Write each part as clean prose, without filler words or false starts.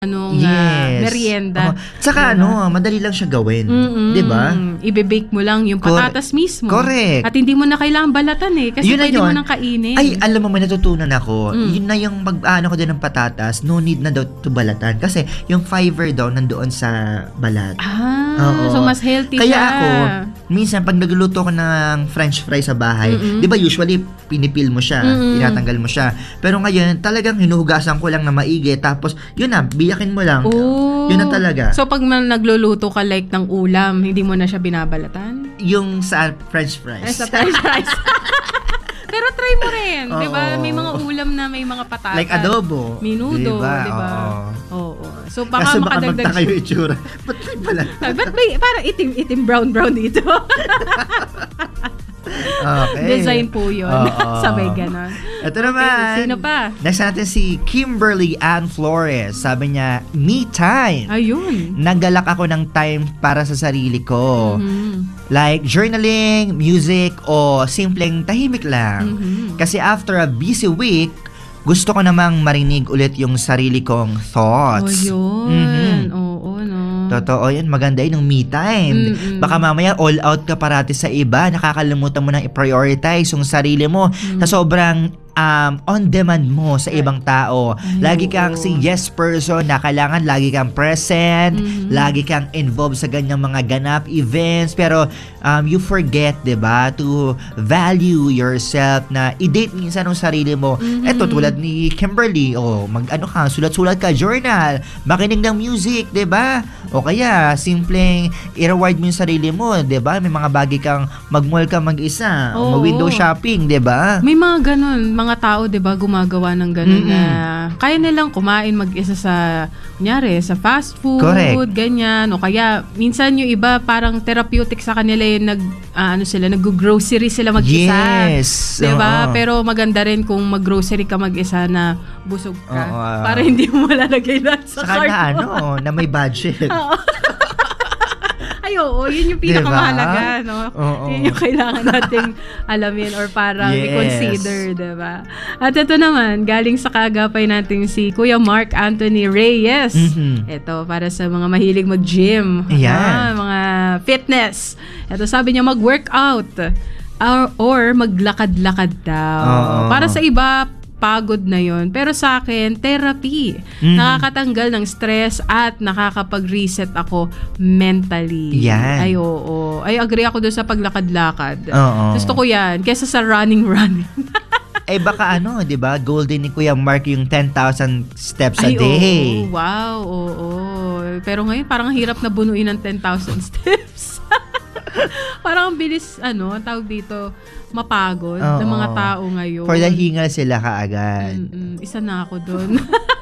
Yes. merienda. Tsaka madali lang siya gawin. 'Di ba? Ibe-bake mo lang yung patatas mismo. Correct. At hindi mo na kailangan balatan kasi pwede mo nang kainin. Ay, alam mo, may natutunan ako. Yun na yung ko din ng patatas, no need na daw to balatan. Kasi yung fiber daw nandoon sa balat. So mas healthy Kaya siya. ako, minsan pag nagluluto ko ng french fries sa bahay, 'di ba usually pinipil mo siya, tinatanggal mo siya. Pero ngayon, talagang hinuhugasan ko lang na maigi, tapos yun na, biyakin mo lang. Yun na talaga. So pag nagluluto ka like ng ulam, hindi mo na siya binabalatan? Yung sa french fries. Sa french fries. Pero try mo rin, 'di ba? May mga ulam na may mga patatas. Like adobo. Minudo, 'di ba? Oo. So baka kasi makadagdag kayo itsura. Ba't may pala? Ba't may parang itim brown dito? Okay. Design po yun. Sabay ganon. Ito naman. Sino pa? Next natin si Kimberly Ann Flores. Sabi niya, me time. Ayun. Naggalak ako ng time para sa sarili ko. Like journaling, music, o simpleng tahimik lang. Kasi after a busy week, gusto ko namang marinig ulit yung sarili kong thoughts. Yun. Oo, no. Totoo yan, maganda yun yung me time. Baka mamaya all out ka parati sa iba, nakakalimutan mo nang i-prioritize yung sarili mo sa sobrang on demand mo sa ibang tao. Lagi kang si yes person na kailangan lagi kang present, lagi kang involved sa ganyang mga ganap, events, pero you forget, 'di ba, to value yourself, na i-date minsan ang sarili mo. Eto tulad ni Kimberly, sulat-sulat ka, journal, makinig ng music, 'di ba? O kaya simpleng i-reward mo yung sarili mo, 'di ba? May mga bagay kang mag-mall ka mag-isa, mag-window shopping, 'di ba? May mga ganun, mga tao, 'di ba, gumagawa ng ganun na kaya nilang kumain mag-isa sa kunyari sa fast food. Correct. Ganyan, o kaya minsan yung iba parang therapeutic sa kanila yung nag-grocery sila mag-isa. Yes. 'Di ba? Pero maganda rin kung mag-grocery ka mag-isa na busog ka para hindi mo malalagay na sa cart mo. Na may budget. Ay, yun yung pinakamahalaga, no? Yun yung kailangan nating alamin or parang i-consider, diba? At ito naman, galing sa kaagapay natin si Kuya Mark Anthony Reyes. Ito, para sa mga mahilig mag-gym. Mga fitness. Ito, sabi niya, mag-workout or maglakad-lakad daw. Para sa iba, pagod na yon. Pero sa akin, therapy. Nakakatanggal ng stress at nakakapag-reset ako mentally. Yan. Ay, oo. Ay, agree ako doon sa paglakad-lakad. Oo. Gusto ko yan. Kesa sa running. Baka 'di ba? Goal din ni Kuya Mark yung 10,000 steps a day. Wow, Pero ngayon, parang hirap na bunuin ng 10,000 steps. Parang ang bilis, tawag dito, mapagod ng mga tao ngayon. For the hingal sila kaagad. Isa na ako dun.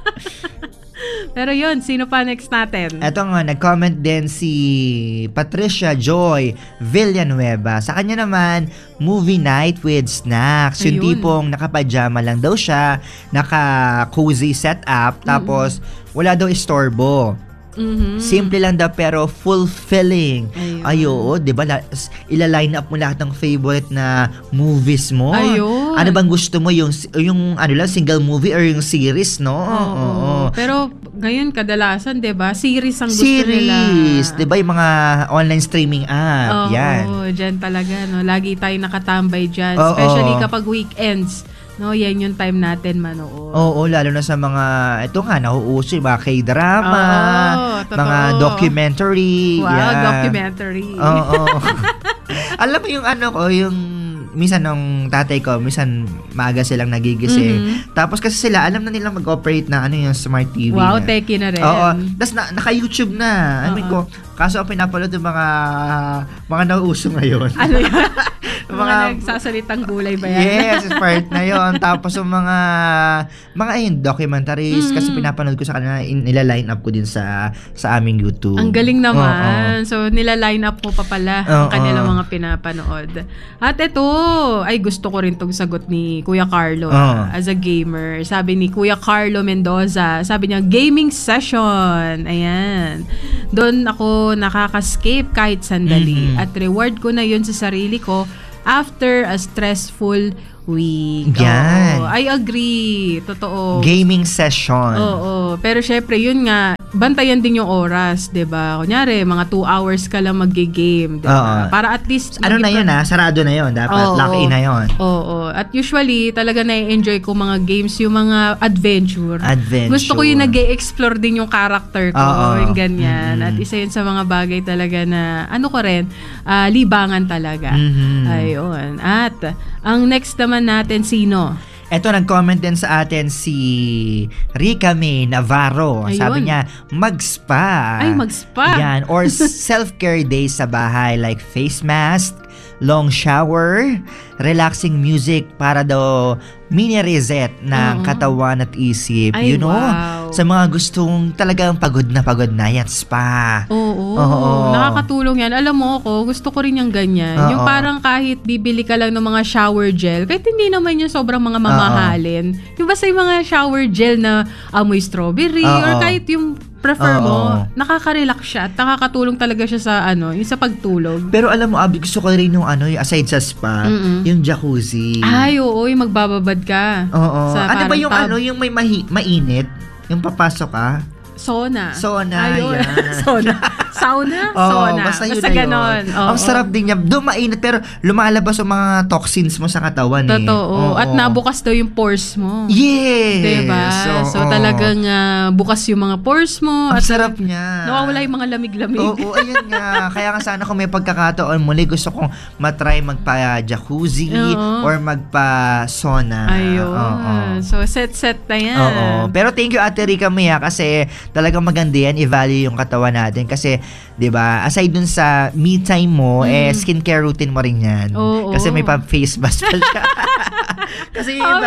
Pero yun, sino pa next natin? Eto nga, nag-comment din si Patricia Joy Villanueva. Sa kanya naman, movie night with snacks. Yung tipong nakapajama lang daw siya, naka-cozy setup, tapos wala daw istorbo. Simple lang daw pero fulfilling. Ayun, 'di ba? Ila-line up mo lahat ng favorite na movies mo. Ayun. Ano bang gusto mo, yung single movie or yung series, no? Pero ngayon kadalasan, 'di ba? Series ang gusto nila. Series, 'di ba? Yung mga online streaming app, yan. Diyan talaga, no. Lagi tayong nakatambay diyan, especially kapag weekends. No, yan yung time natin manood. Lalo na sa mga, ito nga, nauuso yung mga K-drama, mga documentary. Documentary. Alam mo yung yung minsan ng tatay ko, minsan maaga silang nagigising. Tapos kasi sila, alam na nilang mag-operate na yung smart TV. Wow, techie na rin. Tapos naka-YouTube na. I mean ko, kaso ang pinapanood yung mga nauuso ngayon. Ano yan? mga nagsasalitang gulay ba yan? Yes, part na yon. Tapos yung mga documentaries, kasi pinapanood ko sa kanila, nila-line up ko din sa aming YouTube. Ang galing naman. So, nila-line up mo pa pala ang kanilang mga pinapanood. At ito, ay gusto ko rin tong sagot ni Kuya Carlo as a gamer. Sabi ni Kuya Carlo Mendoza, sabi niya, gaming session. Ayan. Doon ako nakaka-escape kahit sandali. At reward ko na yun sa sarili ko after a stressful week. Yan. I agree. Totoo. Gaming session. Oo. Pero syempre, yun nga, bantayan din yung oras, 'di ba? Kunyari, mga 2 hours ka lang magge-game, 'di ba? Para at least ano na yun sarado na yun. Dapat lock in na yun. Oo. At usually, talaga na-enjoy ko mga games, yung mga adventure. Gusto ko yung nag-e-explore din yung character ko, yung ganyan. At isa yun sa mga bagay talaga na, ano ko rin, libangan talaga. Ayun. At, ang next naman natin, sino? Eto, nag-comment din sa atin si Rica May Navarro. Ayun. Sabi niya, mag-spa. Ay, mag-spa. Yan. Or self-care days sa bahay like face mask, long shower, relaxing music para daw mini-reset ng katawan at isip. Ay, wow. Sa mga gustong talagang pagod na yan, spa. Oo. Nakakatulong yan. Alam mo ako, gusto ko rin yung ganyan. Yung parang kahit bibili ka lang ng mga shower gel, kahit hindi naman yung sobrang mga mamahalin. Yung basta yung mga shower gel na amoy strawberry or kahit yung prefer mo, nakaka-relax siya at nakakatulong talaga siya sa yung sa pagtulog. Pero alam mo, Abby, gusto ko rin yung yung aside sa spa, yung jacuzzi. Ay, oo, yung magbababad ka. Oo. Ano ba yung yung may mainit? Yung papasok ka? Sauna. Ayun. Yan. Sauna? Sauna. Basta ganon. Ang sarap din niya. Doon mainit pero lumalabas yung mga toxins mo sa katawan. Totoo. At nabukas daw yung pores mo. Yes. Diba? So talagang bukas yung mga pores mo. Ang at sarap niya. Nawawala yung mga lamig-lamig. Oo, ayun nga. Kaya nga sana kung may pagkakataon muli, gusto kong matry magpa-jacuzzi or magpa-sauna. Ayun. So set na yan. Oo. Pero thank you, Ate Rica Mia, kasi talagang maganda yan, i-value yung katawan natin. Kasi, di ba, aside dun sa me time mo, skincare routine mo rin yan. Kasi may face mask pa siya. Kasi yung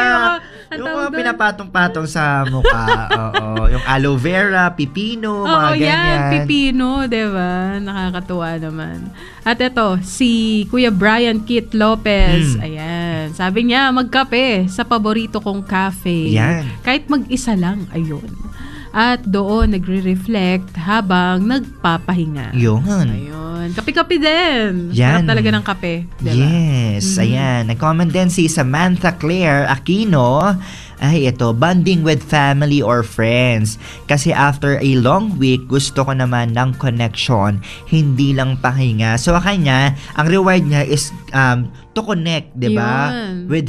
mga pinapatong-patong sa mukha. Yung aloe vera, pipino, mga ganyan. Yan, pipino, di ba? Nakakatuwa naman. At ito, si Kuya Brian Kit Lopez. Ayan. Sabi niya, magkape sa paborito kong cafe. Yan. Kahit mag-isa lang, ayun. At doon nagre-reflect habang nagpapahinga. Ayun. Kape-kape din. Yan. Sarap talaga ng kape. Diba? Yes. Ayan. Nag-comment din si Samantha Claire Aquino. Ay, ito, bonding with family or friends. Kasi after a long week, gusto ko naman ng connection, hindi lang pahinga. So, kanya, ang reward niya is to connect, 'di ba? With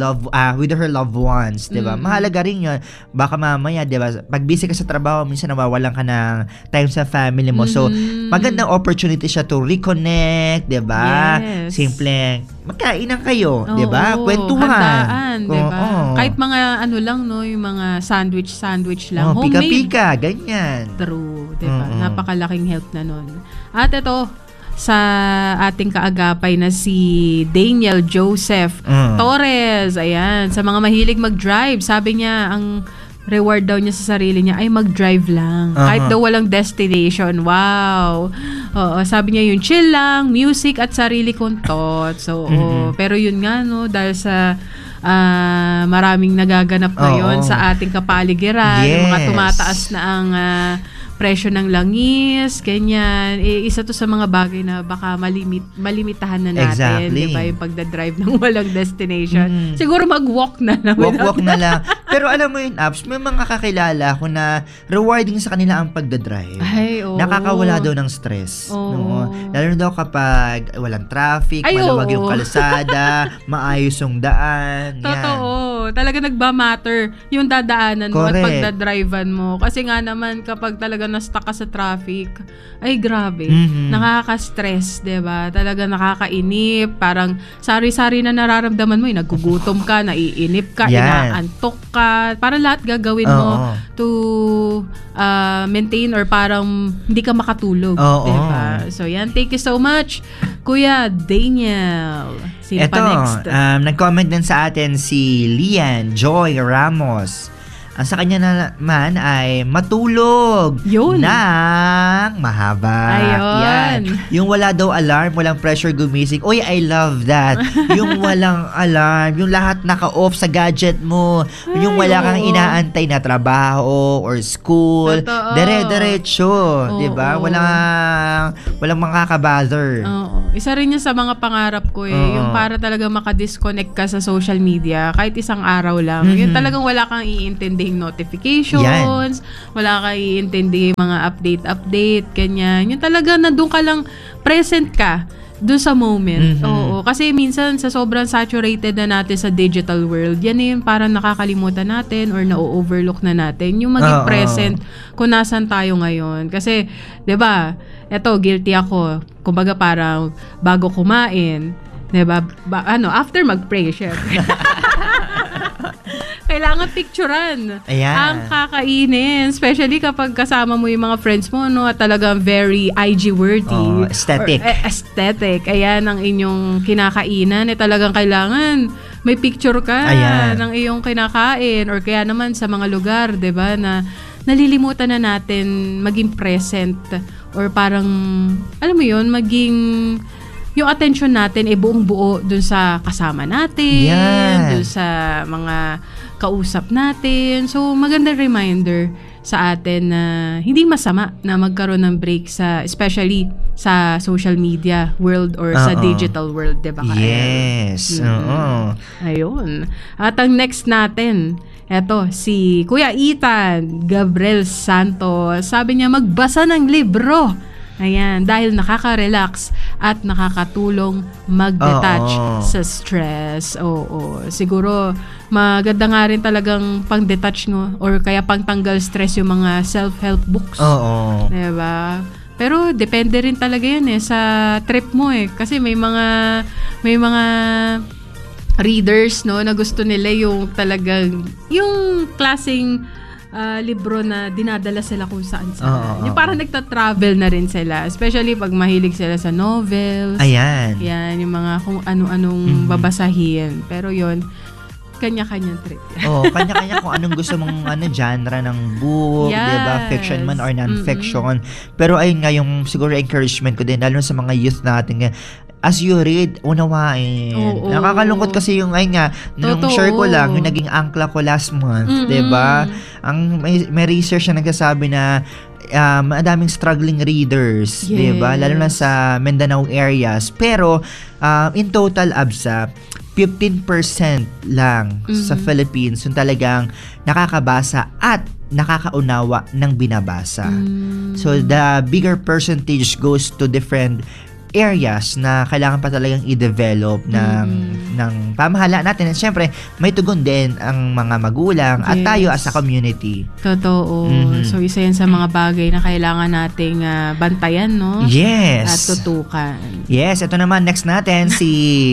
with her loved ones, 'di ba? Mahalaga rin 'yon. Baka mamaya, 'di ba, pag busy ka sa trabaho, minsan nawawalan ka ng time sa family mo. So, magandang opportunity siya to reconnect, 'di ba? Yes. Simple magkainan kayo, 'di ba? Kwentuhan, handaan, 'di ba? Kahit mga lang, no, yung mga sandwich lang, homemade. Pika-pika, ganyan. True, 'di ba? Napakalaking help na nun. At ito, sa ating kaagapay na si Daniel Joseph Torres. Ayan, sa mga mahilig mag-drive, sabi niya, ang reward daw niya sa sarili niya ay mag-drive lang. Kahit daw walang destination. Wow! Oo, sabi niya yung chill lang, music at sarili kong thoughts. So, pero yun nga, no, dahil sa maraming nagaganap ngayon sa ating kapaligiran, yung mga tumataas na ang presyo ng langis, ganyan. Isa to sa mga bagay na baka malimitahan na natin, di ba? Yung pagdadrive ng walang destination. Siguro mag-walk na lang. Walk na lang. Pero alam mo yun, Abs, may mga kakilala ko na rewarding sa kanila ang pagdadrive. Ay, nakakawala daw ng stress. No? Lalo daw kapag walang traffic, maluwag yung kalsada, maayos yung daan. Totoo. Talaga nagba-matter yung dadaanan mo at pagdadrivean mo. Kasi nga naman, kapag talaga na-stuck ka sa traffic, ay grabe. Nakaka-stress, diba? Talaga nakakainip. Parang sari-sari na nararamdaman mo. Nagugutom ka, naiinip ka, inaantok ka. Parang lahat gagawin mo to maintain or parang hindi ka makatulog. Diba? So yan, thank you so much, Kuya Daniel. Sino pa next? Nag-comment din sa atin si Lian Joy Ramos. Ang sa kanya naman ay matulog Yun. ng mahaba. Ayun. Yan. Yung wala daw alarm, walang pressure gumising. Uy, I love that. Yung walang alarm, yung lahat naka-off sa gadget mo, yung wala kang inaantay na trabaho or school. Totoo. Dire-diretso, 'di ba? Walang makaka-bother. Oo. Isa rin yan sa mga pangarap ko yung para talaga makadisconnect ka sa social media kahit isang araw lang. Yung talagang wala kang iintindihing notifications, wala kang iintindihing mga update, ganyan. Yung talaga nandun ka lang, present ka doon sa moment. Oo. Kasi minsan sa sobrang saturated na natin sa digital world, yan yung parang nakakalimutan natin or na-overlook na natin. Yung maging present kung nasan tayo ngayon. Kasi, 'di ba? Eto, guilty ako. Kumbaga parang bago kumain, 'di ba? After mag-pray, syempre. Kailangan picturean ang kakainin. Especially kapag kasama mo yung mga friends mo, no? At talagang very IG-worthy. Aesthetic. Aesthetic. Ayan ang inyong kinakainan. Talagang kailangan may picture ka ng iyong kinakain. Or kaya naman sa mga lugar, diba, na nalilimutan na natin maging present. Or parang, alam mo yun, maging yung attention natin ay buong buo dun sa kasama natin, dun sa mga kausap natin. So, magandang reminder sa atin na hindi masama na magkaroon ng break especially sa social media world or sa digital world, diba? Yes. Ayun. At ang next natin, eto, si Kuya Ethan Gabriel Santos. Sabi niya, magbasa ng libro. Ayan, dahil nakaka-relax at nakakatulong mag-detach sa stress. Oo. Siguro, maganda nga rin talagang pang-detach no, or kaya pang-tanggal stress yung mga self-help books. Oo. Diba? Pero, depende rin talaga yan sa trip mo Kasi may mga readers no na gusto nila yung talagang yung klaseng libro na dinadala sila kung saan. Yung parang nagta-travel na rin sila. Especially pag mahilig sila sa novels. Ayan. Yan, yung mga kung ano-anong babasahin. Pero yon kanya-kanyang trip. Kanya-kanya kung anong gusto mong genre ng book, diba? Fiction man or non-fiction. Pero ayun nga, yung siguro encouragement ko din, lalo sa mga youth natin, as you read, unawain. Nakakalungkot kasi yung, ayun nga, nung share ko lang, yung naging angkla ko last month, diba? May research na nagsasabi na madaming struggling readers, diba? Lalo na sa Mindanao areas. Pero, in total, Absa, 15% lang sa Philippines yung talagang nakakabasa at nakakaunawa ng binabasa. So, the bigger percentage goes to different areas na kailangan pa talagang i-develop ng pamahalaan natin. And syempre, may tugon din ang mga magulang at tayo as a community. Totoo. So, isa yan sa mga bagay na kailangan nating bantayan, no? Yes. At tutukan. Yes. Ito naman, next natin, si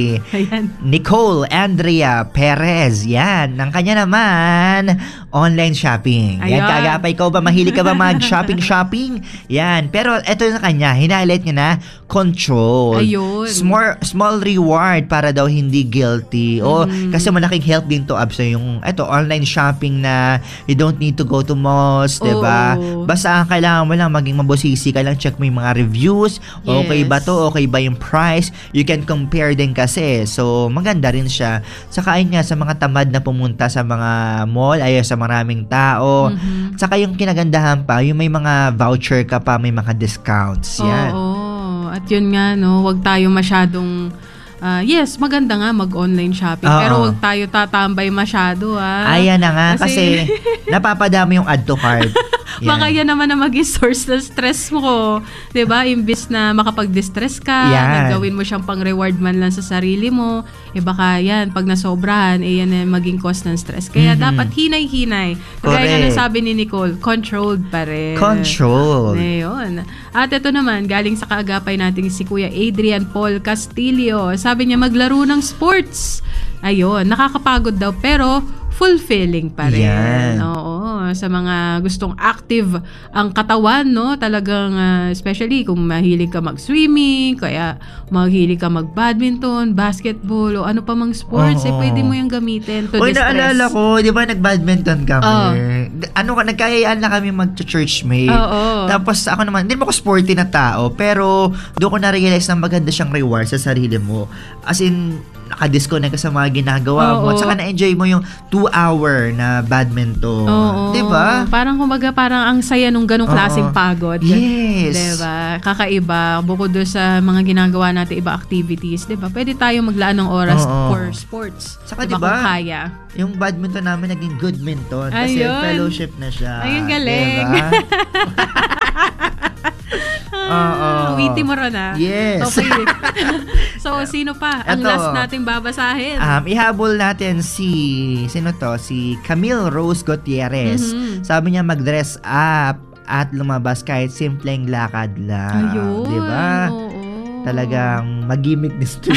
Nicole Andrea Perez. Yan. Ang kanya naman, online shopping. Yan, kagapay ko ba? Mahilig ka ba mag-shopping? Yan. Pero ito sa kanya, hinighlight niya na control. Ayun. Small reward para daw hindi guilty. Kasi malaking help din to, Absa, yung online shopping na you don't need to go to malls, diba? Basta ang kailangan mo lang maging mabusisi ka lang, check mo yung mga reviews. Okay ba to? Okay ba yung price? You can compare din kasi. So, maganda rin siya. Saka ayun nga, sa mga tamad na pumunta sa mga mall, sa maraming tao. Saka yung kinagandahan pa, yung may mga voucher ka pa, may mga discounts. Yan. At yun nga, no, wag tayo masyadong yes, maganda nga mag-online shopping. Pero wag tayo tatambay masyado. Ayan na nga, kasi napapadami yung add to cart. Baka yan naman na maging source ng stress mo. Diba? Imbis na makapag-distress ka, nagawin mo siyang pang-reward man lang sa sarili mo, baka yan, pag nasobrahan, yan na maging cause ng stress. Kaya dapat hinay-hinay. Kagaya nga sabi ni Nicole, controlled pa rin. Control. Ayun. At ito naman, galing sa kaagapay natin si Kuya Adrian Paul Castillo. Sabi niya, maglaro ng sports. Ayun, nakakapagod daw, pero fulfilling pa rin. Oo. sa mga gustong active ang katawan, no? Talagang especially kung mahilig ka mag-swimming, kaya mahilig ka mag-badminton, basketball, o ano pa mang sports, pwede mo yung gamitin to distress. Naalala ko, di ba nag-badminton kami? Nagkayaan na kami mag-churchmate. Tapos ako naman, hindi mo ako sporty na tao, pero doon ko na-realize na maganda siyang reward sa sarili mo. As in, naka-disconnect ka sa mga ginagawa mo. At saka na-enjoy mo yung 2-hour na badminton. Diba? Parang ang saya nung ganong klaseng pagod. Yes. Diba? Kakaiba. Bukod doon sa mga ginagawa natin, iba activities. Diba? Pwede tayo maglaan ng oras for sports. Saka diba? Kung kaya. Yung badminton namin naging good minton. Kasi fellowship na siya. Ayun, galing. Diba? Witty mo ron Yes. Okay. So, sino pa ang last nating babasahin? Ihabol natin si Camille Rose Gutierrez. Sabi niya mag-dress up at lumabas kahit simpleng lakad lang. Ayun. Diba? Talagang mag-gimmick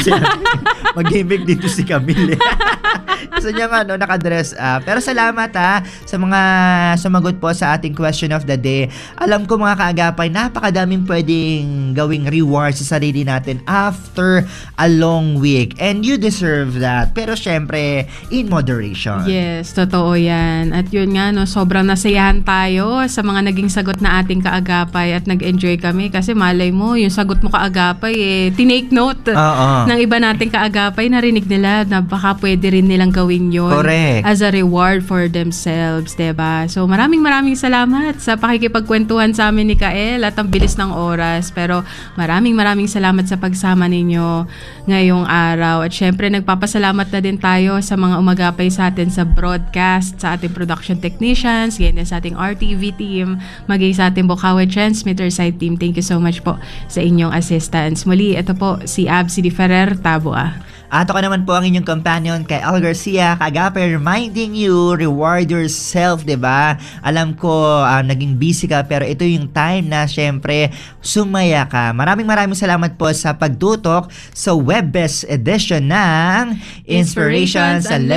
dito si Camille. Gusto niya nga nakadress up. Pero salamat sa mga sumagot po sa ating question of the day. Alam ko mga kaagapay, napakadaming pwedeng gawing reward sa sarili natin after a long week. And you deserve that. Pero syempre, in moderation. Yes, totoo yan. At yun nga, sobrang nasayahan tayo sa mga naging sagot na ating kaagapay at nag-enjoy kami. Kasi malay mo, yung sagot mo kaagapay, tinake note ng iba nating kaagapay, narinig nila na baka pwede rin nilang gawin yun. Correct. As a reward for themselves, diba? So maraming salamat sa pakikipagkwentuhan sa amin ni Kael at ang bilis ng oras. Pero maraming salamat sa pagsama ninyo ngayong araw. At syempre nagpapasalamat na din tayo sa mga umagapay sa atin sa broadcast, sa ating production technicians, ganyan sa ating RTV team, maging sa ating Bokawe Transmitter side team. Thank you so much po sa inyong assistance. Muli, ito po si Absi Di Ferrer, Tabua. At ako naman po ang inyong companion kay Al Garcia, kaagapay, reminding you, reward yourself, diba? Alam ko, naging busy ka, pero ito yung time na syempre sumaya ka. Maraming salamat po sa pagtutok sa Webest edition ng Inspirations